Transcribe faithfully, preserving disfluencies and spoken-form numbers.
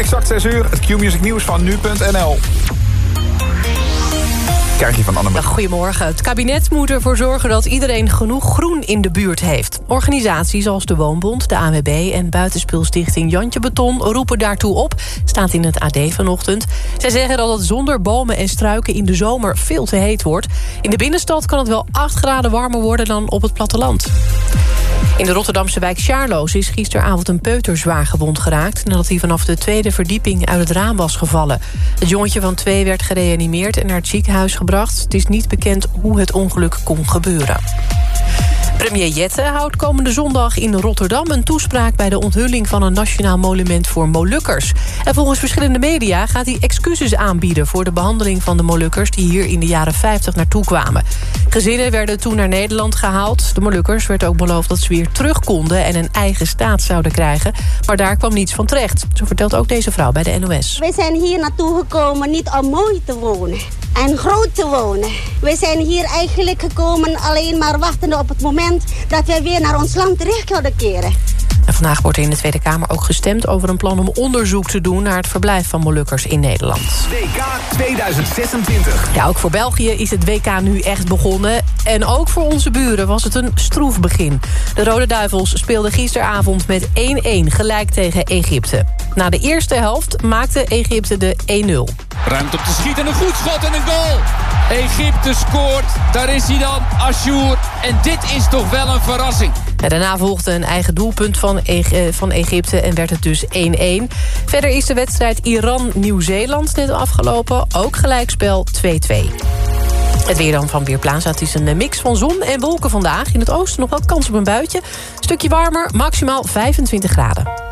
exact zes uur. Het Q-Music nieuws van nu punt n l. Krijg je van Anne. Goedemorgen. Het kabinet moet ervoor zorgen dat iedereen genoeg groen in de buurt heeft. Organisaties als de Woonbond, de A N W B en buitenspulstichting Jantje Beton roepen daartoe op. Staat in het A D vanochtend. Zij zeggen dat het zonder bomen en struiken in de zomer veel te heet wordt. In de binnenstad kan het wel acht graden warmer worden dan op het platteland. In de Rotterdamse wijk Sjaarloos is gisteravond een peuter zwaar gewond geraakt nadat hij vanaf de tweede verdieping uit het raam was gevallen. Het jongetje van twee werd gereanimeerd en naar het ziekenhuis gebracht. Het is niet bekend hoe het ongeluk kon gebeuren. Premier Jette houdt komende zondag in Rotterdam een toespraak bij de onthulling van een nationaal monument voor Molukkers. En volgens verschillende media gaat hij excuses aanbieden voor de behandeling van de Molukkers die hier in de jaren vijftig naartoe kwamen. Gezinnen werden toen naar Nederland gehaald. De Molukkers werd ook beloofd dat ze weer terug konden en een eigen staat zouden krijgen. Maar daar kwam niets van terecht. Zo vertelt ook deze vrouw bij de N O S. Wij zijn hier naartoe gekomen niet om mooi te wonen en groot te wonen. We zijn hier eigenlijk gekomen alleen maar wachtende op het moment dat wij weer naar ons land terecht zouden keren. En vandaag wordt er in de Tweede Kamer ook gestemd over een plan om onderzoek te doen naar het verblijf van Molukkers in Nederland. W K tweeduizend zesentwintig. Ja, ook voor België is het W K nu echt begonnen. En ook voor onze buren was het een stroef begin. De Rode Duivels speelden gisteravond met één-één gelijk tegen Egypte. Na de eerste helft maakte Egypte de één nul. Ruimte om te schieten, een goed schot en een goal. Egypte scoort, daar is hij dan, Ashour. En dit is toch wel een verrassing. Ja, daarna volgde een eigen doelpunt van, e- van Egypte en werd het dus één-één. Verder is de wedstrijd Iran-Nieuw-Zeeland net afgelopen. Ook gelijkspel twee-twee. Het weer dan van Weerplaza. Het is een mix van zon en wolken vandaag. In het oosten nog wel kans op een buitje. Een stukje warmer, maximaal vijfentwintig graden.